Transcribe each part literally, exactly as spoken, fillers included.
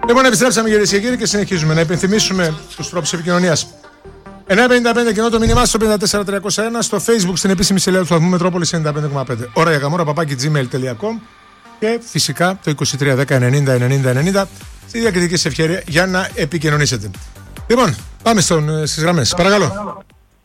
Λοιπόν, επιστρέψαμε κυρίες και κύριοι και συνεχίζουμε να υπενθυμίσουμε τους τρόπους επικοινωνίας. εννιά πενήντα πέντε κοινό το μήνυμά στο πέντε τέσσερα τριακόσια ένα, στο Facebook στην επίσημη σελίδα του σταθμού Μετρόπολης ενενήντα πέντε κόμμα πέντε. Ωραία για καμόρα παπάκι τζι μέιλ τελεία κομ και φυσικά το είκοσι τρία δέκα ενενήντα ενενήντα ενενήντα στη διακριτική σας ευκαιρία για να επικοινωνήσετε. Λοιπόν, πάμε στον, στις γραμμές. Παρακαλώ.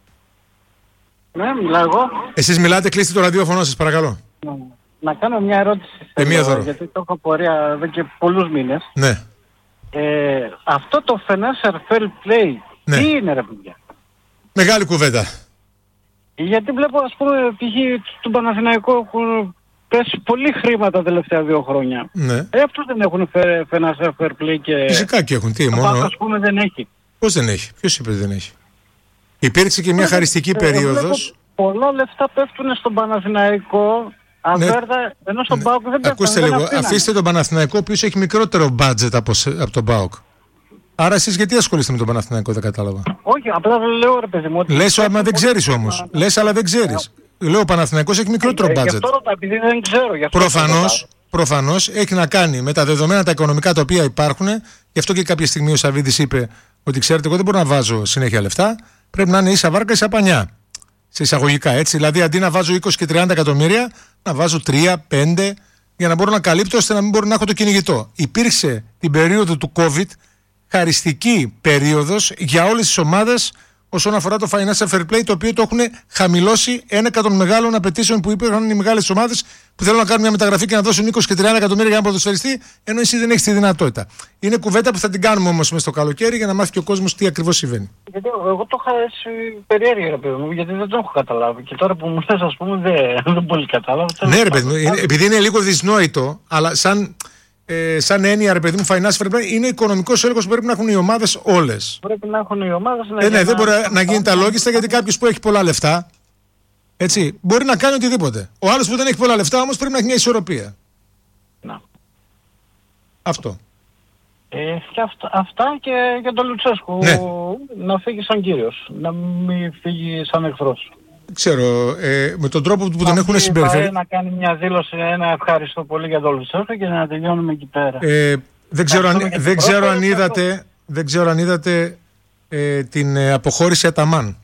Ναι, μιλάω εγώ. Εσείς μιλάτε, κλείστε το ραδιόφωνο σας, παρακαλώ. Ναι. Να κάνω μια ερώτηση. Ε, μία δώρο. Γιατί το έχω πορεία εδώ και πολλούς μήνες. Ναι. Ε, αυτό το financial fair play, ναι. τι είναι ρε παιδιά? Μεγάλη κουβέντα. Γιατί βλέπω, ας πούμε, π.χ. του Παναθηναϊκού έχουν πέσει πολύ χρήματα τα τελευταία δύο χρόνια. Ναι. Ε, αυτούς δεν έχουν financial fair play και... Φυσικά και έχουν. Τι, το μόνο... Πάκο, ας πούμε, δεν έχει. Πώς δεν έχει? Ποιος είπε ότι δεν έχει? Υπήρξε και μια χαριστική ε, περίοδος. Πολλά λεφτά πέφτουν στον Παναθηναϊκό. Αβέρδα, ναι, ενώ στον ναι. ΠΑΟΚ δεν πέφτουν. Ακούστε λίγο, αφήνανε. Αφήστε τον Παναθηναϊκό, ο οποίος έχει μικρότερο budget από, από τον ΠΑΟΚ. Άρα εσείς γιατί ασχολείστε με τον Παναθηναϊκό, δεν κατάλαβα. Όχι, απλά λέω ρε παιδί μου. Λες, αλλά δεν ξέρεις όμως. Λες, αλλά δεν ξέρεις. Λέω, ο Παναθηναϊκός έχει μικρότερο budget. Γι' αυτό ρωτά, επειδή δεν ξέρω. Προφανώς, προφανώς έχει να κάνει με τα δεδομένα τα οικονομικά τα οποία υπάρχουν. Γι' αυτό και κάποια στιγμή ο Σαββίδης είπε ότι ξέρετε, εγώ δεν μπορώ να βάζω συνέχεια λεφτά. Πρέπει να είναι ίσα βάρκα, ίσα πανιά. Σε εισαγωγικά έτσι. Δηλαδή αντί να βάζω είκοσι και τριάντα εκατομμύρια, να βάζω τρία πέντε για να μπορώ να καλύπτω ώστε να μην μπορώ να έχω το κυνηγητό. Υπήρξε την περίοδο του COVID χαριστική περίοδος για όλες τις ομάδες όσον αφορά το financial fair play, το οποίο το έχουν χαμηλώσει ένα εκατό των μεγάλων απαιτήσεων που υπήρχαν οι μεγάλες ομάδες που θέλουν να κάνουν μια μεταγραφή και να δώσουν είκοσι και τριάντα εκατομμύρια για να ποδοσφαιριστεί, ενώ εσύ δεν έχεις τη δυνατότητα. Είναι κουβέντα που θα την κάνουμε όμως μέσα στο καλοκαίρι για να μάθει και ο κόσμος τι ακριβώς συμβαίνει. Γιατί εγώ το είχα έτσι περιέργεια, ρε παιδί μου, γιατί δεν το έχω καταλάβει. Και τώρα που μου θες, ας πούμε, δεν, δεν πολύ κατάλαβα. Ναι, ρε παιδί μου, είναι, επειδή είναι λίγο δυσνόητο, αλλά σαν. Ε, σαν έννοια, ρε παιδί μου, financial fair play είναι οικονομικός έλεγχος που πρέπει να έχουν οι ομάδες όλες. Πρέπει να έχουν οι ομάδες. Ναι, ε, ναι, δεν μπορεί να, να γίνει τα λόγιστα γιατί κάποιος που έχει πολλά λεφτά, έτσι, μπορεί να κάνει οτιδήποτε. Ο άλλος που δεν έχει πολλά λεφτά όμως πρέπει να έχει μια ισορροπία. Να. Αυτό. Ε, και αυτά, αυτά και για τον Λουτσέσκου. Ναι. Να φύγει σαν κύριος. Να μην φύγει σαν εχθρός. Δεν ξέρω, ε, με τον τρόπο που τον έχουν συμπεριφέρει. Να κάνει μια δήλωση, ένα ευχαριστώ πολύ για τον Λουτσέσκου και να τελειώνουμε εκεί πέρα. Ε, δεν, ξέρω αν, δεν, ξέρω αν είδατε, δεν ξέρω αν είδατε ε, την ε, αποχώρηση Αταμάν.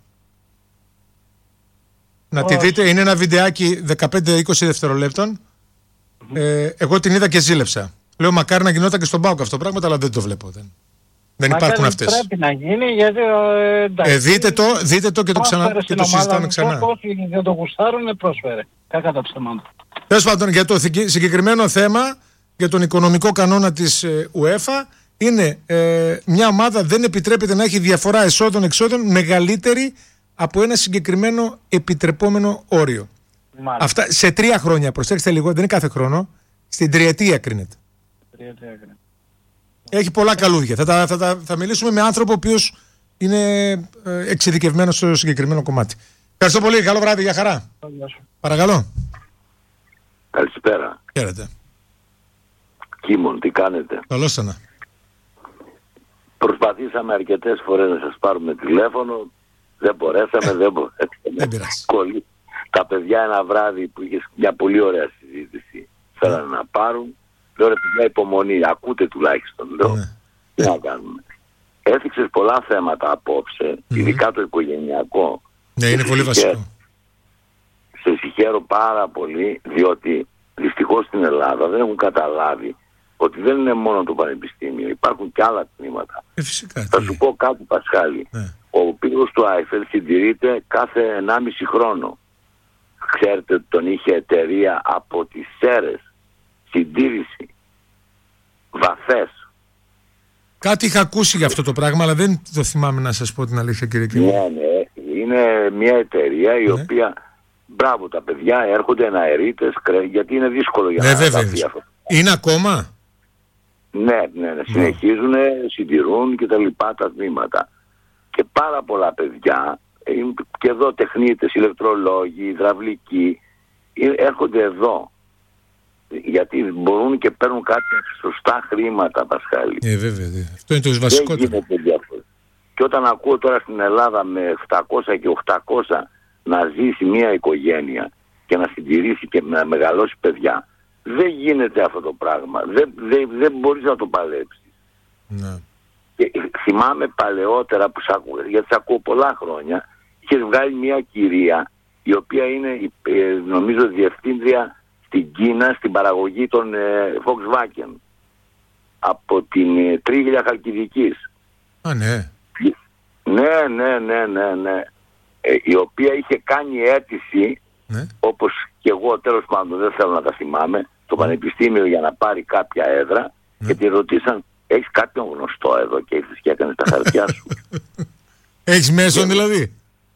Να τη δείτε, είναι ένα βιντεάκι δεκαπέντε με είκοσι δευτερολέπτων. Ε, εγώ την είδα και ζήλεψα. Λέω μακάρι να γινόταν και στον ΠΑΟΚ αυτό το πράγμα, αλλά δεν το βλέπω. Δεν, δεν υπάρχουν αυτές. Πρέπει να γίνει γιατί. Ε, ε, δείτε το, δείτε το και το, ξανα, και το συζητάμε ξανά. Όσοι δεν το γουστάρουν, πρόσφερε. Κακά τα ψέματα. Τέλος πάντων, για το συγκεκριμένο θέμα, για τον οικονομικό κανόνα της ε, UEFA, είναι ε, μια ομάδα δεν επιτρέπεται να έχει διαφορά εσόδων-εξόδων μεγαλύτερη από ένα συγκεκριμένο επιτρεπόμενο όριο. Μάλιστα. Αυτά σε τρία χρόνια, προσέξτε λίγο, δεν είναι κάθε χρόνο, στην τριετία κρίνεται. Τριετία κρίνεται. Έχει πολλά καλούδια. Θα, θα, θα, θα μιλήσουμε με άνθρωπο ο οποίος είναι ε, εξειδικευμένος στο συγκεκριμένο κομμάτι. Ευχαριστώ πολύ. Καλό βράδυ. Για χαρά. Παρακαλώ. Καλησπέρα. Χαίρετε. Κίμων, τι κάνετε? Καλώς ήρθατε. Προσπαθήσαμε αρκετές φορές να σας πάρουμε τηλέφωνο. Δεν μπορέσαμε, δεν μπορέσαμε. Δεν πειράζει. Τα παιδιά ένα βράδυ που είχε μια πολύ ωραία συζήτηση θέλανε να πάρουν. Λέω ρε παιδιά, υπομονή, ακούτε τουλάχιστον. Λέω, ναι. Τι να κάνουμε. Έθιξες πολλά θέματα απόψε, mm-hmm. ειδικά το οικογενειακό. Ναι, είναι πολύ βασικό. Σε συγχαίρω πάρα πολύ, διότι δυστυχώς στην Ελλάδα δεν έχουν καταλάβει ότι δεν είναι μόνο το πανεπιστήμιο, υπάρχουν και άλλα τμήματα. Ε, φυσικά, Θα σου πω κάτι, Πασχάλη. Ναι. Ο πύργος του Άιφελ συντηρείται κάθε ενάμιση χρόνο. Ξέρετε ότι τον είχε εταιρεία από τις Σέρες. Συντήρηση. Βαφές. Κάτι είχα ακούσει για αυτό το πράγμα, αλλά δεν το θυμάμαι να σας πω την αλήθεια, κύριε Κίμη. Ναι, ναι. Είναι μια εταιρεία η ναι. οποία, μπράβο, τα παιδιά έρχονται εναερίτες, γιατί είναι δύσκολο για ναι, να βέβαια. Αυτό. Είναι ακόμα? Ναι, ναι, ναι. Συνεχίζουν, συντηρούν και τα λοιπά τα τμήματα. Και πάρα πολλά παιδιά, και εδώ τεχνίτες, ηλεκτρολόγοι, υδραυλικοί, έρχονται εδώ. Γιατί μπορούν και παίρνουν κάποια σωστά χρήματα, Πασχάλη. Ε, βέβαια. Δε. Αυτό είναι το βασικότερο. Δεν γίνεται διάφορα. Και όταν ακούω τώρα στην Ελλάδα με επτακόσια και οκτακόσια να ζήσει μια οικογένεια και να συντηρήσει και να μεγαλώσει παιδιά, δεν γίνεται αυτό το πράγμα. Δεν, δεν, δεν μπορείς να το παλέψεις. Ναι. Και θυμάμαι παλαιότερα που σ' ακούω, γιατί σ' ακούω πολλά χρόνια, είχε βγάλει μια κυρία η οποία είναι νομίζω διευθύντρια στην Κίνα στην παραγωγή των ε, Volkswagen από την ε, Τρίγλια Χαλκιδικής. Α, ναι. Ναι, ναι, ναι, ναι, ναι. Ε, η οποία είχε κάνει αίτηση, ναι, όπως και εγώ τέλος πάντων δεν θέλω να τα θυμάμαι, στο πανεπιστήμιο για να πάρει κάποια έδρα, ναι, και τη ρωτήσαν, έχεις κάποιον γνωστό εδώ και ήρθες και έκανες τα χαρτιά σου. Έχεις μέσον δηλαδή.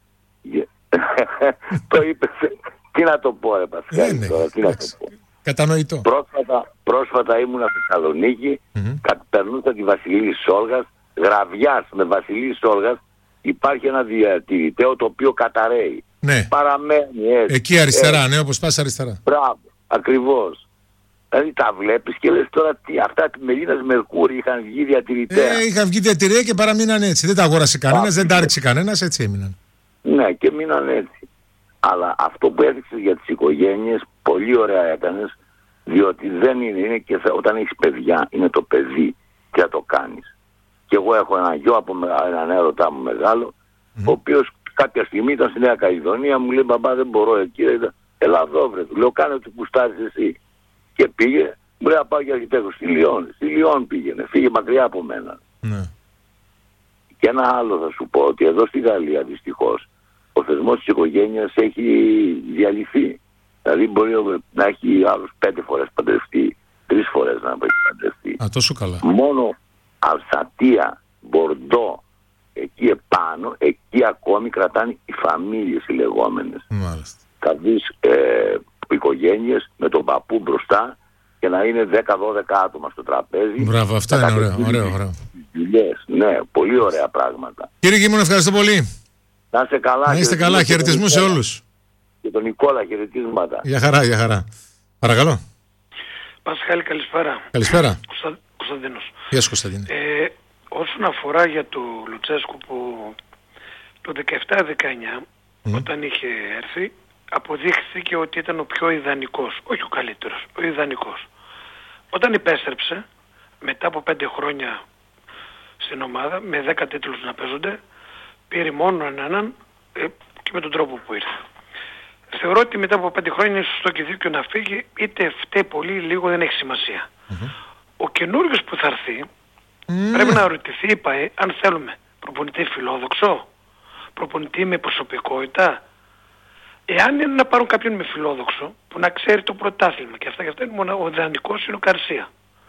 Το είπε, τι να το πω ρε Πασχάλη, ναι, τώρα, τι να το πω. Κατανοητό. Πρόσφατα, πρόσφατα ήμουν στη Θεσσαλονίκη, mm-hmm. περνούσα τη Βασιλή Σόλγας, Γραβιάς με Βασιλή Σόλγας, υπάρχει ένα διατηρητέο το οποίο καταραίει. Ναι. Παραμένει έτσι. Εκεί αριστερά, έτσι. Ναι, όπως πας αριστερά. Μπράβο, ακριβώς. Δηλαδή τα βλέπεις και λες τώρα τι, αυτά τη Μελίνας Μερκούρη είχαν βγει διατηρητέα. Ε, είχαν βγει διατηρητέα και παραμείναν έτσι. Δεν τα αγόρασε κανένας, δεν τα ρίξει κανένας, έτσι έμειναν. Ναι, και μείναν έτσι. Αλλά αυτό που έδειξες για τις οικογένειες, πολύ ωραία έκανες, διότι δεν είναι, είναι και θα, όταν έχεις παιδιά, είναι το παιδί και θα το κάνεις. Και εγώ έχω ένα γιο από έναν έρωτά μου μεγάλο, mm. ο οποίος κάποια στιγμή ήταν στη Νέα Καλλιδονία, μου λέει μπαμπά δεν μπορώ εκεί, έλα εδώ βρε, του λέω κάνε ό,τι κουστάρεις εσύ. Και πήγε, μου λέει να πάω για αρχιτέκτο στη Λιόν, στη Λιόν πήγαινε, φύγε μακριά από μένα. Mm. Και ένα άλλο θα σου πω, ότι εδώ στη Γαλλία δυστυχώς, ο θεσμός της οικογένειας έχει διαλυθεί. Δηλαδή μπορεί να έχει άλλους πέντε φορές παντρευτεί, τρεις φορές να έχει παντρευτεί. Α, τόσο καλά. Μόνο Αλσατία, Μπορντό, εκεί επάνω, εκεί ακόμη κρατάνε οι φαμίλιες οι λεγόμενες. Μάλιστα. Θα δεις ε, οικογένειες με τον παππού μπροστά και να είναι δέκα δώδεκα άτομα στο τραπέζι. Μπράβο, αυτά είναι ωραία, ωραίο, ωραίο. Ναι, πολύ ωραία πράγματα. Κύριε Κίμωνο, ευχαριστώ πολύ. Να είστε καλά. Να είστε καλά, χαιρετισμού σε όλους. Και τον Νικόλα, χαιρετίσματα. Για χαρά, για χαρά. Παρακαλώ. Πασχάλη, καλησπέρα. Καλησπέρα. Κωνστα... Κωνσταντίνος. Γεια σου, Κωνσταντίνε. Ε, όσον αφορά για το Λουτσέσκου που το δεκαεπτά δεκαεννιά, mm. όταν είχε έρθει, αποδείχθηκε ότι ήταν ο πιο ιδανικός, όχι ο καλύτερος, ο ιδανικός. Όταν επέστρεψε, μετά από πέντε χρόνια στην ομάδα, με δέκα τίτλους να παίζονται, πήρε μόνο έναν ε, και με τον τρόπο που ήρθε. Θεωρώ ότι μετά από πέντε χρόνια είναι σωστό και δίκαιο να φύγει, είτε φταίει πολύ λίγο δεν έχει σημασία. Mm-hmm. Ο καινούριος που θα έρθει mm. πρέπει να ρωτηθεί, είπα, ε, αν θέλουμε προπονητή φιλόδοξο, προπονητή με προσωπικότητα. Εάν είναι να πάρουν κάποιον με φιλόδοξο που να ξέρει το πρωτάθλημα και αυτά και αυτά είναι μόνο ο ιδανικός είναι ο Γκαρσία.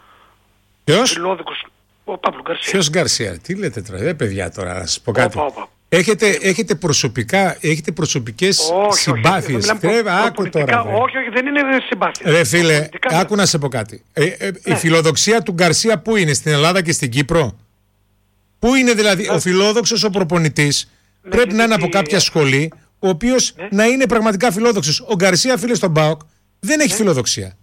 Ποιος? Φιλόδοξος, ο Παύλο Γκαρσία. Ποιος Γκαρσία, τι λέτε τώρα, δεν παιδιά τώρα, να σας πω κάτι. Οπα, οπα. Έχετε, έχετε προσωπικά, έχετε προσωπικές όχι, συμπάθειες. Όχι, Κρέβα, προ, άκου τώρα. Βρε. Όχι, όχι, δεν είναι συμπάθειες. Ρε φίλε, άκου να σε πω κάτι. Ε, ε, ναι. Η φιλοδοξία του Γκαρσία πού είναι, στην Ελλάδα και στην Κύπρο? Πού είναι δηλαδή ναι. ο φιλόδοξος ο προπονητής? Ναι, πρέπει ναι, να είναι από κάποια σχολή, ο οποίος ναι. να είναι πραγματικά φιλόδοξος. Ο Γκαρσία, φίλε, στον ΠΑΟΚ, δεν έχει ναι. φιλοδοξία.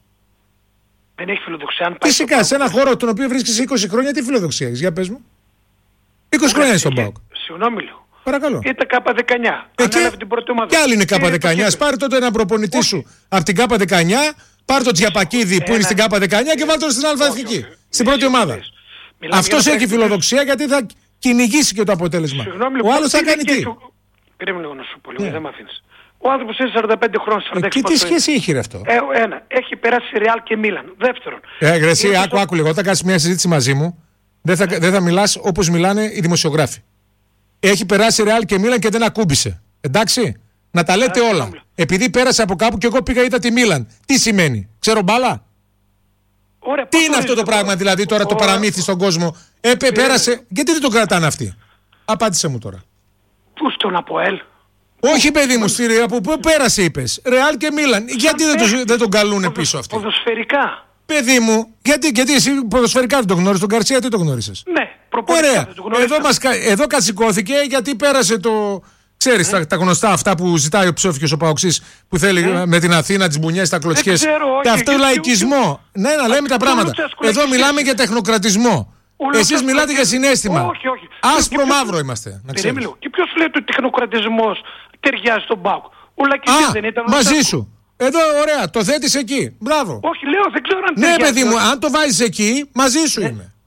Δεν έχει φιλοδοξία. Αν πάει φυσικά, σε ένα χώρο τον οποίο βρίσκεσαι είκοσι χρόνια, τι φιλοδοξία έχεις, για πες μου. είκοσι χρόνια είναι στον ΠΑΟΚ. Συγγνώμη λίγο. Παρακαλώ. Ήταν κάπα δεκαεννιά. Ανέλαβε την πρώτη ομάδα. Κι άλλη είναι κάπα δεκαεννιά. Πάρε τότε ένα προπονητή όχι. σου από την κάπα δεκαεννιά, πάρε τον Τζιαπακίδη ένα... που είναι στην κάπα δεκαεννιά και βάλτε τον στην Αλφα Εθνική. Στην πρώτη ομάδα. Αυτός έχει φιλοδοξία γιατί θα κυνηγήσει και το αποτέλεσμα. Ο άλλος θα κάνει τι? Περίμενε λίγο να σου πω λίγο, δεν με αφήνεις. Ο άνθρωπος είναι σαράντα πέντε χρόνια, σαράντα έξι. Και τι σχέση έχει αυτό? Ε, ένα, έχει περάσει Ρεάλ και Μίλαν. Δεύτερον. Ε, εσύ, άκου, άκου λίγο. Όταν κάνεις μια συζήτηση μαζί μου, δεν θα, δεν θα μιλάς όπως μιλάνε οι δημοσιογράφοι. Έχει περάσει Ρεάλ και Μίλαν και δεν ακούμπησε. Εντάξει. Να τα λέτε όλα. Επειδή πέρασε από κάπου και εγώ πήγα είδα τη Μίλαν. Τι σημαίνει? Ξέρω μπάλα. Ωραία, τι είναι αυτό το πράγμα δηλαδή τώρα το παραμύθι στον κόσμο? Ε, πέρασε. Γιατί δεν τον κρατάνε αυτοί? Απάντησε μου τώρα. Πού στον ΑΠΟΕΛ? Όχι παιδί μου, στη από πού πέρασε είπες? Ρεάλ και Μίλαν. Γιατί δεν, το, δεν τον καλούνε πίσω αυτοί? Ποδοσφαιρικά. Παιδί μου, γιατί, γιατί εσύ ποδοσφαιρικά δεν τον γνώρισες, τον Γκαρσία τι τον γνώρισες? Ναι, προπονητικά δεν τον γνώρισα. Εδώ, μας, εδώ κατσικώθηκε γιατί πέρασε το... Ξέρεις, ναι. τα, τα γνωστά αυτά που ζητάει ο ψόφικος ο Παοξής που θέλει ναι. με την Αθήνα, τις μπουνιές, τα κλωτσιές. Και αυτό και λαϊκισμό. Και... Ναι, να λέμε τα πράγματα. Εδώ μιλάμε για τεχνοκρατισμό. Εσείς μιλάτε για συναίσθημα. Όχι, όχι. Άσπρο μαύρο είμαστε. Και ποιος λέει ότι ο τεχνοκρατισμός ταιριάζει στον ΠΑΟΚ? Ο Λακκίδης δεν ήταν? Μαζί σου. Εδώ, ωραία, το θέτεις εκεί. Μπράβο. Όχι, λέω, δεν ξέρω αν ναι, παιδί μου, αν το βάζεις εκεί, μαζί σου ναι. είμαι.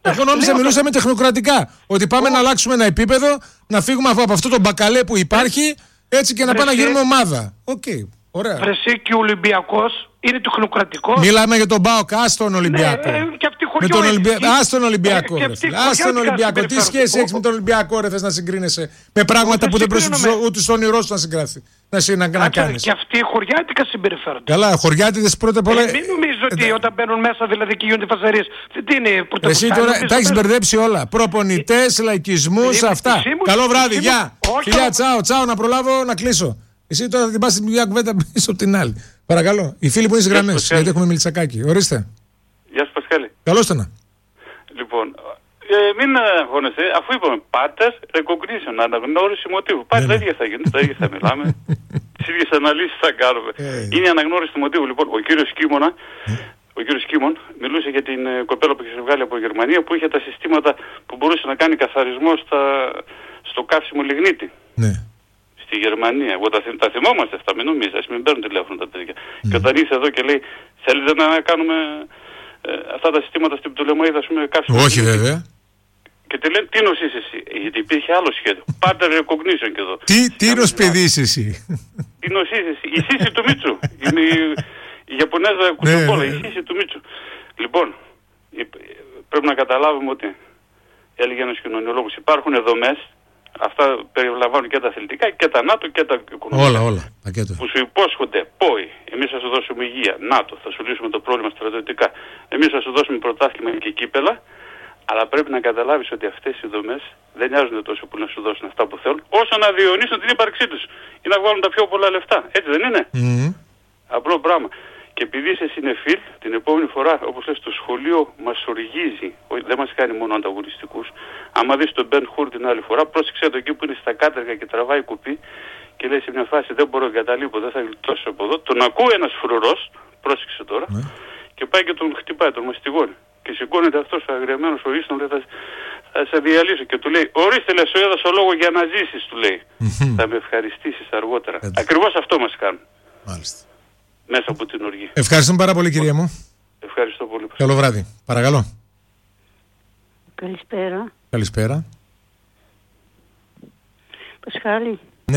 Εγώ νόμιζα μιλούσαμε τεχνοκρατικά. Ότι πάμε να αλλάξουμε ένα επίπεδο, να φύγουμε από αυτό το μπακαλέ που υπάρχει, έτσι και να πάμε να γίνουμε ομάδα. Οκ. Okay. Ωραία. Βρεσί και ο Ολυμπιακός είναι τεχνοκρατικός. Μιλάμε για τον ΠΑΟΚ, άστον Ολυμπιακό. Ναι, και αυτή με τον Ολυμπια... Άστον Ολυμπιακό. Ε, Άστον Ολυμπιακό. Τι σχέση έχεις με τον Ολυμπιακό, ρε, θες να συγκρίνεσαι με πράγματα που δεν πρόσεξε ούτε στον όνειρό σου να συγκράθει. Να, να, να κάνεις. Και αυτοί οι χωριάτικα συμπεριφέρονται. Καλά, χωριάτιδες πρώτα απ' όλα. Ε, μην νομίζω ότι όταν μπαίνουν μέσα δηλαδή και γίνονται φασαρίες. Τι είναι που το εσύ τώρα τα έχεις μπερδέψει όλα. Προπονητές, λαϊκισμούς, αυτά. Καλό βράδυ, γεια. Φιλιά, τσάω, τσάω, να προλάβω να κλείσω. Εσύ τώρα την πας μια κουβέντα πίσω από την άλλη. Παρακαλώ. Οι φίλοι που είναι στις γραμμές, γιατί έχουμε μιλτσακάκι. Ορίστε. Γεια σου Πασχάλη. Καλώς το να. Λοιπόν, ε, μην αγχώνεσαι, αφού είπαμε πάτερ, recognition, αναγνώριση μοτίβου. Πάλι τα ίδια θα γίνουν, τα ίδια θα μιλάμε. Τις ίδιες αναλύσεις θα κάνουμε. Είναι αναγνώριση του μοτίβου. Λοιπόν, ο κύριος Κίμωνα, ο κύριος Κίμων μιλούσε για την κοπέλα που είχε βγάλει από Γερμανία που είχε τα συστήματα που μπορούσε να κάνει καθαρισμό στα, στο καύσιμο λιγνίτη. Ναι. Στη Γερμανία. Εγώ τα, τα θυμόμαστε αυτά, μην νομίζεις, μην παίρνουν τηλέφωνο τα τέτοια. Mm. Και όταν ήρθε εδώ και λέει, θέλετε να κάνουμε ε, αυτά τα συστήματα στην Πτολεμαΐδα, ας πούμε, καύσιμο. Όχι βέβαια. Και τι λένε, τι νοσείς εσύ, γιατί υπήρχε άλλο σχέδιο. Pattern recognition και εδώ. Τι, τι νοσπαιδείς εσύ. Τι νοσείς εσύ, η σύση του Μίτσου. Η, η, η Ιαπωνέζα κουτσοπόλα, η σύση του Μίτσου. Λοιπόν, πρέπει να καταλάβουμε ότι, έλεγε ένας κοινωνιολόγος, υπάρχουν δομές, αυτά περιλαμβάνουν και τα αθλητικά και τα ΝΑΤΟ και τα οικονομικά. Όλα, όλα. Πακέτο. Που σου υπόσχονται, πόη, εμείς θα σου δώσουμε υγεία, ΝΑΤΟ, θα σου λύσουμε το πρόβλημα στρατιωτικά, εμείς θα σου δώσουμε πρωτάθλημα και κύπελα, αλλά πρέπει να καταλάβεις ότι αυτές οι δομές δεν νοιάζονται τόσο που να σου δώσουν αυτά που θέλουν, όσο να διαιωνίσουν την ύπαρξή τους ή να βγάλουν τα πιο πολλά λεφτά. Έτσι δεν είναι? Mm. Απλό πράγμα. Και επειδή είσαι συνεφίλ, την επόμενη φορά, όπως λες, το σχολείο μας οργίζει, δεν μας κάνει μόνο ανταγωνιστικούς. Άμα δεις τον Μπεν Χουρ την άλλη φορά, πρόσεξε το εκεί που είναι στα κάτεργα και τραβάει κουπί και λέει σε μια φάση δεν μπορώ να εγκαταλείπω, δεν θα γλιτώσω από εδώ. Τον ακούει ένας φρουρός, πρόσεξε τώρα, mm. και πάει και τον χτυπάει, τον μαστιγώνει. Και σηκώνεται αυτός ο αγριεμένος ο ίστον, λέει θα, θα σε διαλύσω. Και του λέει, ορίστε λες, σου έδωσα λόγο για να ζήσεις, του λέει. Mm-hmm. Θα με ευχαριστήσεις αργότερα. Έτσι. Ακριβώς αυτό μας κάνουν. Μάλιστα. Μέσα από την οργή. Ευχαριστούμε πάρα πολύ, κυρία μου. Ευχαριστώ πολύ. Καλό βράδυ. Παρακαλώ. Καλησπέρα. Καλησπέρα. Πασχάλη. Ναι.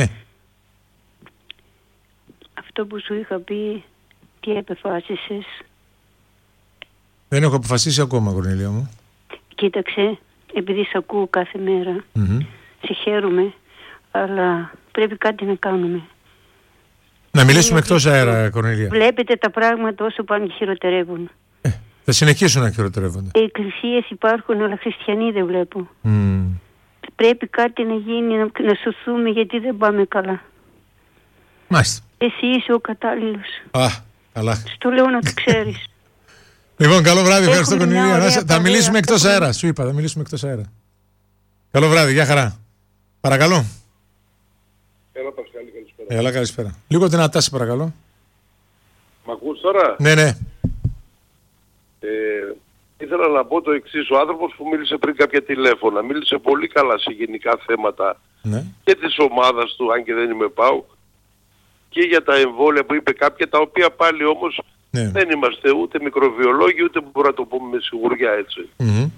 Αυτό που σου είχα πει, τι επεφάσισες? Δεν έχω αποφασίσει ακόμα, Κορνήλια μου. Κοίταξε, επειδή σε ακούω κάθε μέρα, mm-hmm. σε χαίρομαι, αλλά πρέπει κάτι να κάνουμε. Να μιλήσουμε εκτός αέρα, Κορνήλια. Βλέπετε τα πράγματα όσο πάνε και χειροτερεύουν. Ε, θα συνεχίσουν να χειροτερεύονται. Οι εκκλησίες υπάρχουν, αλλά χριστιανοί δεν βλέπω. Mm. Πρέπει κάτι να γίνει, να, να σωθούμε, γιατί δεν πάμε καλά. Μάλιστα. Εσύ είσαι ο κατάλληλος. Α, καλά. Στο λέω να το ξέρεις. Λοιπόν, καλό βράδυ, ευχαριστώ, Κορνήλια. Θα μιλήσουμε εκτός αέρα, σου είπα, θα μιλήσουμε εκτός αέρα. Καλό βράδυ, γεια χαρά. Παρακαλώ. Έλα, Πασχάλη, καλησπέρα. Έλα, καλησπέρα. Λίγο δυνατά, σε παρακαλώ. Μ' ακούς τώρα? Ναι, ναι. Ε, ήθελα να πω το εξής. Ο άνθρωπος που μίλησε πριν κάποια τηλέφωνα, μίλησε πολύ καλά σε γενικά θέματα, ναι, και της ομάδας του, αν και δεν είμαι ΠΑΟΚ, και για τα εμβόλια που είπε κάποια, τα οποία πάλι όμως, ναι, δεν είμαστε ούτε μικροβιολόγοι, ούτε μπορούμε να το πούμε με σιγουριά έτσι. Mm-hmm.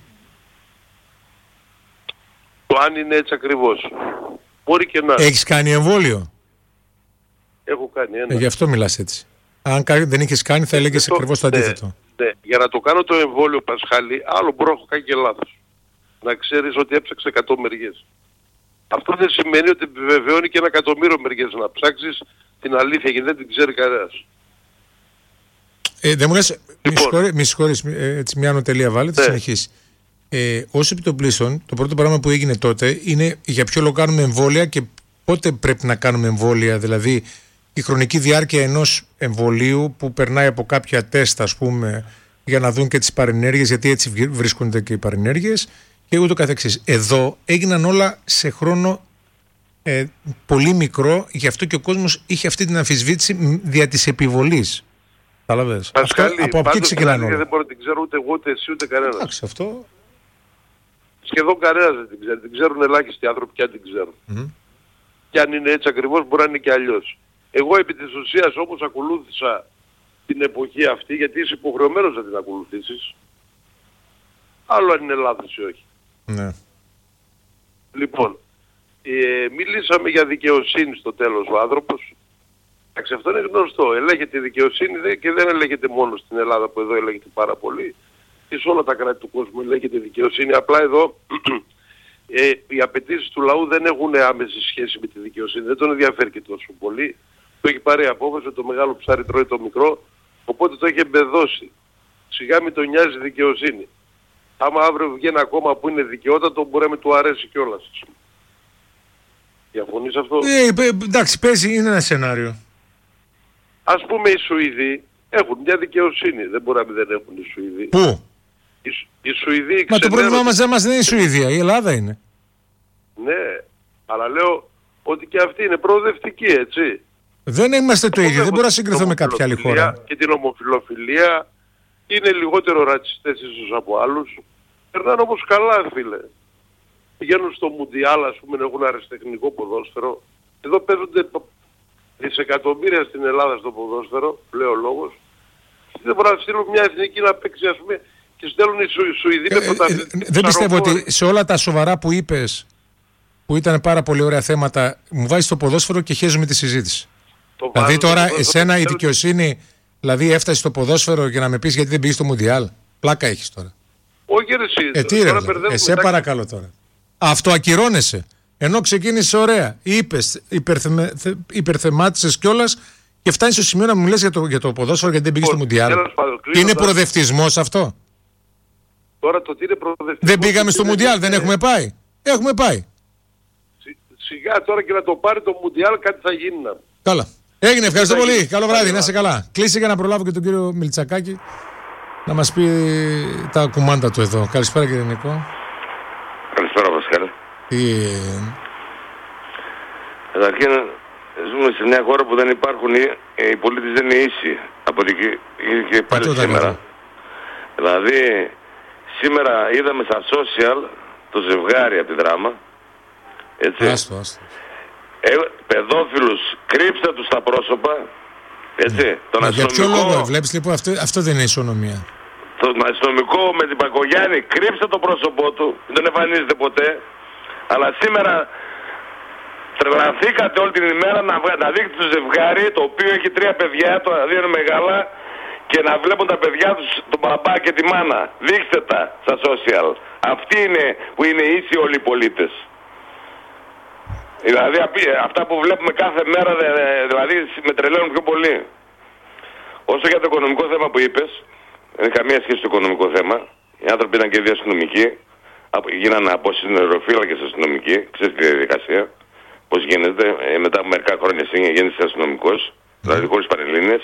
Το αν είναι έτσι ακριβώς. Μπορεί και να... Έχεις κάνει εμβόλιο? Έχω κάνει ένα. Ε, γι' αυτό μιλάς έτσι. Αν δεν είχες κάνει θα έλεγες το... ακριβώς το αντίθετο. Ναι, ναι. Για να το κάνω το εμβόλιο, Πασχάλη, άλλο μπορώ να έχω κάνει και λάθος. Να ξέρεις ότι έψαξε εκατό μεριές. Αυτό δεν σημαίνει ότι επιβεβαιώνει και ένα εκατομμύριο μεριές να ψάξεις την αλήθεια, γιατί δεν την ξέρει κανένας. Ε, δεν μου λες, λοιπόν, μη συγχωρείς, έτσι μια ανωτελεία βάλε, θα, ναι, συνεχίσει. Ε, ως επιτοπλίστων, το πρώτο πράγμα που έγινε τότε είναι για ποιο λόγο κάνουμε εμβόλια και πότε πρέπει να κάνουμε εμβόλια, δηλαδή η χρονική διάρκεια ενός εμβολίου που περνάει από κάποια τεστ, ας πούμε, για να δουν και τις παρενέργειες, γιατί έτσι βρίσκονται και οι παρενέργειες και ούτω καθεξής. Εδώ έγιναν όλα σε χρόνο ε, πολύ μικρό, γι' αυτό και ο κόσμος είχε αυτή την αμφισβήτηση δια της επιβολής. Καταλαβαίνεις. Πασχάλη, από εκεί ξεκινάνε όλα. Δεν μπορώ να την ξέρω ούτε εγώ, ούτε εσύ, ούτε κανένας. Εντάξει, αυτό... Σχεδόν κανένας δεν την ξέρει. Την ξέρουν ελάχιστοι άνθρωποι και αν την ξέρουν. Mm-hmm. Και αν είναι έτσι ακριβώς μπορεί να είναι και αλλιώς. Εγώ επί της ουσίας όπως ακολούθησα την εποχή αυτή, γιατί είσαι υποχρεωμένος να την ακολουθήσεις, άλλο αν είναι λάθος ή όχι. Ναι. Λοιπόν, ε, μιλήσαμε για δικαιοσύνη στο τέλος ο άνθρωπος. Εντάξει, αυτό είναι γνωστό. Ελέγχεται η δικαιοσύνη δε, και δεν ελέγχεται μόνο στην Ελλάδα που εδώ ελέγχεται πάρα πολύ. Και σε όλα τα κράτη του κόσμου ελέγχεται η δικαιοσύνη. Απλά εδώ ε, οι απαιτήσεις του λαού δεν έχουν άμεση σχέση με τη δικαιοσύνη. Δεν τον ενδιαφέρει και τόσο πολύ. Το έχει πάρει απόφαση, το μεγάλο ψάρι τρώει το μικρό, οπότε το έχει εμπεδώσει. Σιγά μην τον νοιάζει δικαιοσύνη. Άμα αύριο βγει ένα κόμμα που είναι δικαιότατο, μπορεί να με του αρέσει κιόλας. Διαφωνείς αυτό? Ε, εντάξει, παίζει, είναι ένα σενάριο. Ας πούμε οι Σουηδοί έχουν μια δικαιοσύνη. Δεν μπορεί να μην δεν έχουν οι Σουηδοί. Πού? Οι, οι Σουηδοί Μα το πρόβλημά μας δεν είναι η Σουηδία, η Ελλάδα είναι. Ναι, αλλά λέω ότι και αυτή είναι προοδευτική, έτσι. Δεν είμαστε το ίδιο, δεν μπορώ να συγκριθώ με κάποια άλλη χώρα. Και την ομοφιλοφιλία είναι λιγότερο ρατσιστές ίσως από άλλους. Περνάνε όμως καλά, φίλε. Πηγαίνουν στο Μουντιάλ, ας πούμε, έχουν αριστεχνικό ποδόσφαιρο. Εδώ παίζονται δισεκατομμύρια στην Ελλάδα στο ποδόσφαιρο, λέω λόγος. Δεν μπορούν να στείλουν μια εθνική να παίξει, ας πούμε, και στέλνουν οι Σου, Σουηδοί με πρωταθλητές. Δεν πιστεύω ότι σε όλα τα σοβαρά που είπες, που ήταν πάρα πολύ ωραία θέματα, μου βάζεις το ποδόσφαιρο και χέζουμε τη συζήτηση. Το δηλαδή τώρα εσένα η δικαιοσύνη, δηλαδή έφτασε στο ποδόσφαιρο για να με πεις γιατί δεν πήγες στο Μουντιάλ. Πλάκα έχεις τώρα. Όχι ρε εσύ. Ε, τι ρε, εσέ παρακαλώ τώρα. Αυτοακυρώνεσαι. Ενώ ξεκίνησε ωραία. Είπες, υπερθεμε, υπερθεμάτισες κιόλας και φτάνεις στο σημείο να μου λες για το, για το ποδόσφαιρο γιατί δεν πήγες στο Μουντιάλ. Είναι προοδευτισμός αυτό? Τώρα το τι είναι προοδευτισμός. Δεν πήγαμε στο Μουντιάλ, δεν έχουμε πάει. Έχουμε πάει. Σιγά τώρα και να το πάρει το Μουντιάλ κάτι θα γίνει. Να. Καλά. Έγινε, ευχαριστώ πολύ. Γίνει. Καλό βράδυ, να είσαι καλά. Κλείσει για να προλάβω και τον κύριο Μιλτσακάκη να μας πει τα κουμάντα του εδώ. Καλησπέρα κύριε Νικό. Καλησπέρα Πασκάλ. Τι... Καταρχήν ζούμε σε μια χώρα που δεν υπάρχουν, οι, οι πολίτες δεν είναι ίσοι από την και πάλι Πατώ σήμερα. Κατά. Δηλαδή σήμερα είδαμε στα social το ζευγάρι από τη Δράμα. Έτσι. Άστο, άστο. Ε, παιδόφιλους, κρύψτε τους τα πρόσωπα. Έτσι. Ναι. Τον Μα για ποιο λόγο βλέπεις λοιπόν αυτό, αυτό δεν είναι ισονομία. Τον αστυνομικό με την Πακογιάννη, κρύψτε το πρόσωπό του, δεν εμφανίζεται ποτέ. Αλλά σήμερα τρελαθήκατε όλη την ημέρα να, να δείχνετε το ζευγάρι, το οποίο έχει τρία παιδιά, το δύο είναι μεγάλα, και να βλέπουν τα παιδιά τους, τον μπαμπά και τη μάνα. Δείξτε τα στα social. Αυτοί είναι που είναι ίσοι όλοι οι πολίτες. Δηλαδή αυτά που βλέπουμε κάθε μέρα δηλαδή με τρελαίνουν πιο πολύ. Όσο για το οικονομικό θέμα που είπες, δεν έχει καμία σχέση το οικονομικό θέμα. Οι άνθρωποι ήταν και δύο αστυνομικοί, γίνανε από συνεροφύλακες αστυνομικοί, ξέρεις τη διαδικασία, πώς γίνεται, μετά από μερικά χρόνια γίνεσαι αστυνομικός, δηλαδή χωρίς πανελλήνιες.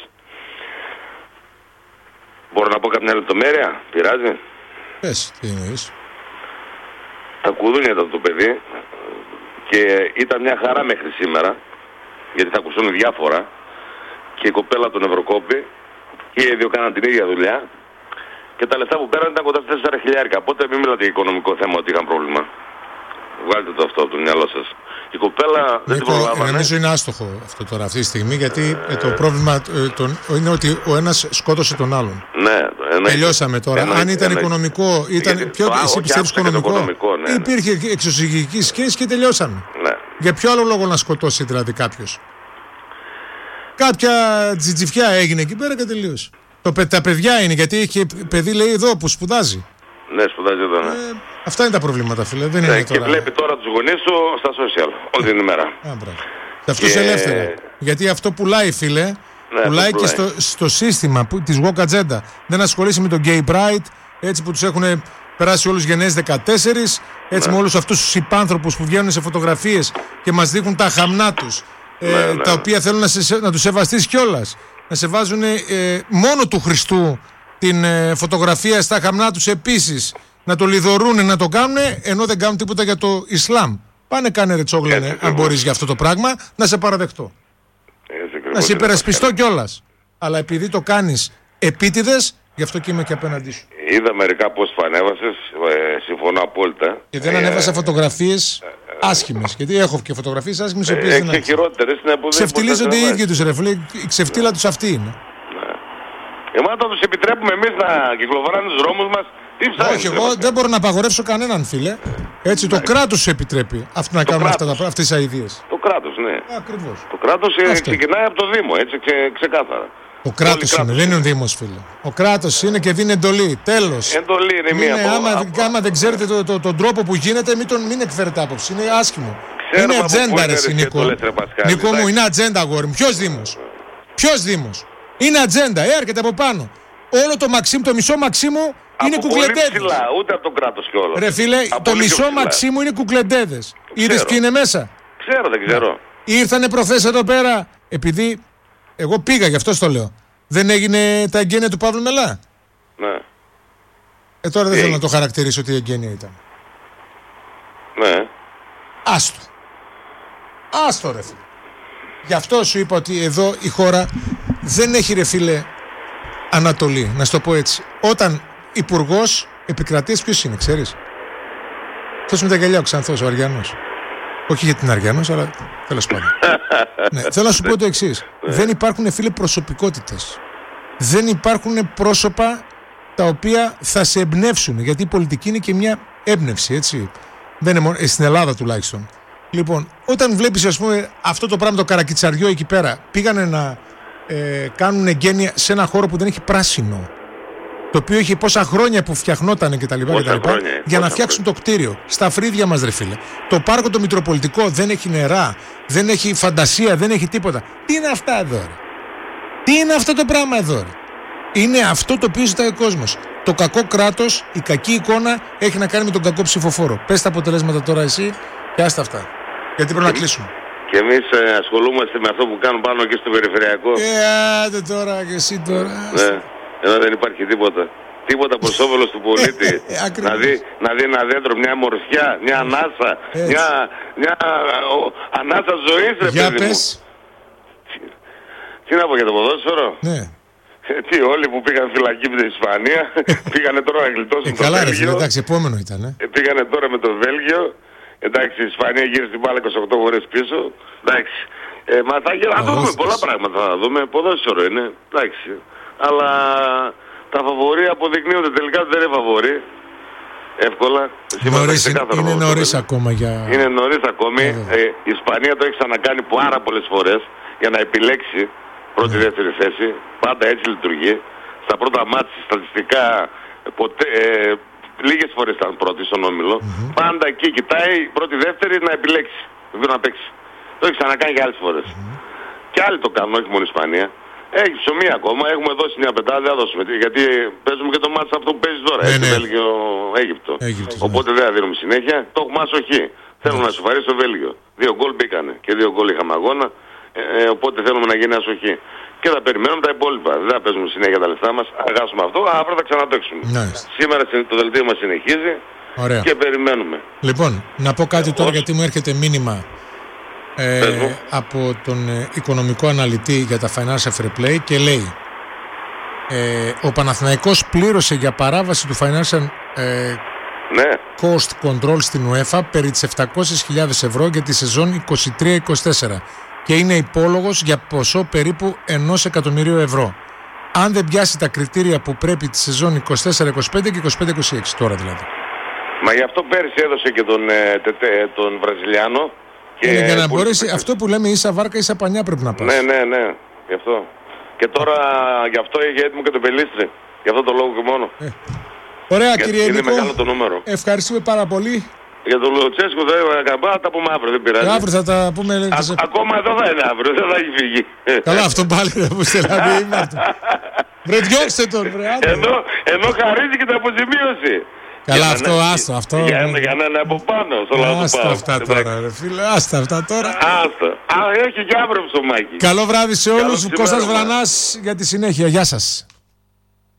Μπορώ να πω κάποια λεπτομέρεια, πειράζει? Πες, τι εννοείς? Τα κουδούνια ήταν το παιδί και ήταν μια χαρά μέχρι σήμερα, γιατί θα ακούσουν διάφορα, και η κοπέλα τον Ευρωκόπη και οι δύο κάναν την ίδια δουλειά και τα λεφτά που πέραν ήταν κοντά στα τέσσερα χιλιάρικα. Οπότε μην μιλάτε για οικονομικό θέμα ότι είχαν πρόβλημα. Βγάλετε το αυτό από το μυαλό σας. Η κοπέλα ναι, δεν την προλάβανε. Νομίζω είναι άστοχο αυτό τώρα αυτή τη στιγμή, γιατί ε, το πρόβλημα ε, τον, είναι ότι ο ένας σκότωσε τον άλλον. Ναι, εννοεί. Τελειώσαμε τώρα. Εννοεί, Αν ήταν εννοεί. οικονομικό, ήταν γιατί, πιο, εσύ πιστεύεις οικονομικό, οικονομικό ναι, υπήρχε ναι. εξωσυγική σχέση και τελειώσαμε. Ναι. Για ποιο άλλο λόγο να σκοτώσει δηλαδή κάποιος? Κάποια τζιτζιφιά έγινε εκεί πέρα και τελείωσε. Το, τα παιδιά είναι, γιατί έχει παιδί λέει εδώ που σπουδάζει. Ναι, σπουδάζει εδώ, ναι. Ε, αυτά είναι τα προβλήματα, φίλε. Δεν ναι, είναι και τώρα... βλέπει τώρα τους γονείς του στα social, όλη την ημέρα. Α, και αυτός και... ελεύθερα. Γιατί αυτό πουλάει, φίλε. Ναι, πουλάει και στο, στο σύστημα που, της woke agenda. Δεν ασχολείσαι με τον gay pride, έτσι που τους έχουν περάσει όλους γενναίες δεκατέσσερις, έτσι ναι. με όλους αυτούς τους υπάνθρωπους που βγαίνουν σε φωτογραφίες και μας δείχνουν τα χαμνά τους. Ε, ναι, ναι. Τα οποία θέλουν να, σε, να τους σεβαστείς κιόλας. Να σε βάζουν ε, μόνο του Χριστού την ε, φωτογραφία στα χαμνά τους επίσης. Να το λιδωρούν, να το κάνουν, ενώ δεν κάνουν τίποτα για το Ισλάμ. Πάνε κάνε ρε τσόγλανε, αν μπορείς για αυτό το πράγμα, να σε παραδεχτώ. Έτσι, να σε υπερασπιστώ κιόλας. Αλλά επειδή το κάνεις επίτηδες, γι' αυτό και είμαι και απέναντί σου. Είδα μερικά πώς που ανέβασες, ε, συμφωνώ απόλυτα. Και δεν ε, ανέβασα φωτογραφίες άσχημες. Γιατί έχω και φωτογραφίες άσχημες, οι οποίες ε, δεν και χειρότερες. Ξεφτιλίζονται οι ίδιοι τους ρε φίλε. Η ξεφτύλα τους αυτή είναι. Εμάς θα τους επιτρέπουμε εμείς να κυκλοφοράνε τους δρόμους μας Τι ψάχνεις? Όχι, εγώ δεν μπορώ να απαγορεύσω κανέναν, φίλε. Έτσι, το κράτος σου επιτρέπει αυτό, να Το κάνουν κράτος. αυτά, τα- αυτές τις αηδίες. Το κράτος, ναι. Ακριβώς. Το κράτος ε, Αυτό. ξεκινάει από το Δήμο, έτσι ξε, ξεκάθαρα. Ο κράτος είναι, κράτος δεν είναι ο Δήμος, φίλε. Ο κράτος είναι και δίνει εντολή. Τέλος. Εντολή είναι μία Είναι, από- άμα, από- άμα δεν ξέρετε το, το, τον τρόπο που γίνεται, μην, τον, μην εκφέρετε άποψη. Είναι άσχημο. Ξέρουμε είναι από πού ατζέντα, είναι, ρε ρε, Νίκο. το λες, ρε, Πασχάλη, Νίκο μου, εντάξει. είναι ατζέντα, αγόρι μου. Ποιος Δήμος. Ποιος Δήμος. Είναι ατζέντα, ε, έρχεται από πάνω. Όλο το Μαξίμ, το μισό Μαξίμου είναι Από πολύ κουκλεντέδες. ψηλά, ούτε από το κράτος κιόλας. Ρε φίλε, Από το πολύ πιο μισό ψηλά. Μαξίμου είναι κουκλεντέδες. Είδες Ξέρω. ποιοι είναι μέσα. Ξέρω, δεν ξέρω. Ήρθανε προχθές εδώ πέρα, επειδή εγώ πήγα, γι' αυτό το λέω. Δεν έγινε τα εγγένεια του Παύλου Μελά. Ναι. Ε, τώρα δεν Τι θέλω να έγινε? το χαρακτηρίσω τι εγγένεια ήταν. Ναι. Άστο. Άστο, ρε φίλε. Γι' αυτό σου είπα ότι εδώ η χώρα δεν έχει, ρε φίλε, Ανατολή. Να σου το πω έτσι. Όταν υπουργός επικρατείας ποιος είναι, ξέρεις. Αυτός με τα γυαλιά ο Ξανθός, ο Αριανός. Όχι για την Αριανός, αλλά τέλος πάντων. Ναι, θέλω να σου πω το εξής. Δεν υπάρχουν, φίλε, προσωπικότητες. Δεν υπάρχουν πρόσωπα τα οποία θα σε εμπνεύσουν. Γιατί η πολιτική είναι και μια έμπνευση, έτσι. Δεν είναι μόνο, ε, στην Ελλάδα τουλάχιστον. Λοιπόν, όταν βλέπεις, ας πούμε, αυτό το πράγμα το καρακιτσαριό εκεί πέρα, πήγανε να ε, κάνουν εγγένεια σε ένα χώρο που δεν έχει πράσινο. Το οποίο είχε πόσα χρόνια που φτιαχνόταν κτλ. Πόσα χρόνια, Για πόσα να φτιάξουν το κτίριο. Στα φρύδια μας, ρε φίλε. Το πάρκο το Μητροπολιτικό δεν έχει νερά, δεν έχει φαντασία, δεν έχει τίποτα. Τι είναι αυτά εδώ, ρε. Τι είναι αυτό το πράγμα εδώ, ρε. Είναι αυτό το οποίο ζητάει ο κόσμος. Το κακό κράτος, η κακή εικόνα έχει να κάνει με τον κακό ψηφοφόρο. Πες τα αποτελέσματα τώρα εσύ και άστα αυτά. Γιατί πρέπει να κλείσουμε. Και εμείς ε, ασχολούμαστε με αυτό που κάνουν πάνω και στο περιφερειακό. Ε, άντε τώρα και εσύ τώρα. Ναι. Εδώ δεν υπάρχει τίποτα. Τίποτα προς όφελος του πολίτη. Ε, ακριβώς. να, δει, να δει ένα δέντρο, μια μορφιά, μια ανάσα, Έτσι. μια, μια ο, ανάσα ζωής, ρε Για παιδί μου. πες. Τι να πω για το ποδόσφαιρο. Ναι. Ε, Τι όλοι που πήγαν φυλακή με την Ισπανία πήγανε τώρα να γλιτώσουν Ε, το καλά, ρε Βέλγιο. φίλε, εντάξει, επόμενο ήταν. Ε. Ε, πήγανε τώρα με το Βέλγιο. Εντάξει, η Ισπανία γύρισε την μπάλα είκοσι οκτώ φορές πίσω. Εντάξει. Ε, μα θα γύρω, να δούμε Αρρώστιες. πολλά πράγματα. Θα δούμε. Ποδόσφαιρο είναι. Εντάξει. Αλλά τα φαβορί αποδεικνύονται τελικά ότι δεν είναι φαβορί. Εύκολα. Σήμερα Νωρίς, είναι ξεκάθαρο είναι αυτό, νωρίς βέβαια. ακόμα για... Είναι νωρίς ακόμη. Βέβαια. Ε, η Ισπανία το έχει ξανακάνει πάρα πολλές φορές για να επιλέξει πρώτη-δεύτερη θέση. Πάντα έτσι λειτουργεί. Στα πρώτα μάτια στατιστικά ποτέ, ε, λίγες φορές ήταν πρώτη στον όμιλο. Mm-hmm. Πάντα εκεί κοιτάει πρώτη-δεύτερη να επιλέξει. Δεν να παίξει. Το έχει ξανακάνει και άλλες φορές. Mm-hmm. Και άλλοι το κάνουν, όχι μόνο η Ισπανία. Έχει ψωμί ακόμα, έχουμε δώσει μια πεντάδα, δεν θα δώσουμε. Γιατί παίζουμε και το μάτς αυτό που παίζει τώρα. Ναι, έτσι, ναι. Βέλγιο, Αίγυπτο. Αίγυπτος, Οπότε δεν θα δίνουμε συνέχεια. Το έχουμε ασοχή. Θέλουμε να σοφαρίσει το Βέλγιο. Δύο γκολ μπήκανε και δύο γκολ είχαμε αγώνα. Ε, ε, οπότε θέλουμε να γίνει ασοχή. Και θα περιμένουμε τα υπόλοιπα. Δεν θα παίζουμε συνέχεια τα λεφτά μας. Αγάσουμε αυτό, αύριο θα ξαναπαίξουμε. Nice. Σήμερα το δελτίο μας συνεχίζει. Ωραία. Και περιμένουμε. Λοιπόν, να πω κάτι τώρα Ως- γιατί μου έρχεται μήνυμα ε, Πες μου. από τον ε, οικονομικό αναλυτή για τα Financial Fair Play και λέει ε, ο Παναθηναϊκός πλήρωσε για παράβαση του Financial ε, Ναι. Cost Control στην UEFA περί τις επτακόσιες χιλιάδες ευρώ για τη σεζόν είκοσι τρία είκοσι τέσσερα και είναι υπόλογος για ποσό περίπου ενός εκατομμυρίου ευρώ. Αν δεν πιάσει τα κριτήρια που πρέπει τη σεζόν είκοσι τέσσερα είκοσι πέντε και είκοσι πέντε είκοσι έξι τώρα δηλαδή. Μα γι' αυτό πέρυσι έδωσε και τον, ε, τε, τε, τον Βραζιλιάνο. Και Είναι για να πολύ- μπορέσει, αυτό που λέμε ίσα βάρκα ίσα πανιά πρέπει να πας. Ναι, ναι, ναι. Γι' αυτό. Και τώρα γι' αυτό έχει έτοιμο και το Πελίστρι. Γι' αυτό το λόγο και μόνο. Ε, Ωραία Γιατί κύριε είναι Νίκο, μεγάλο το νούμερο. ευχαριστούμε πάρα πολύ. Για τον Λουτσέσκο δεν θα τα πούμε αύριο, δεν πειράζει. Και αύριο θα τα πούμε. Α, σε- ακόμα εδώ θα είναι αύριο, δεν θα έχει φύγει. Καλά, αυτό πάλι δεν μου στελάβει η Μάρτα. Βρε, διώξτε τον, βρε, άντε. Εδώ, εδώ χαρίζει και την αποζημίωση. Καλά, Για αυτό, να- άστο, αυτό. Για, να- για να είναι από πάνω, στο λαό του Άστα πάω. αυτά τώρα, ρε φίλε, άστα αυτά τώρα. Άστα. Α, έχει και αύριο ψωμάκι. Καλό βράδυ σε Καλό όλους. σήμερα, Κώστας μα. Βρανάς για τη συνέχεια. Γεια σας.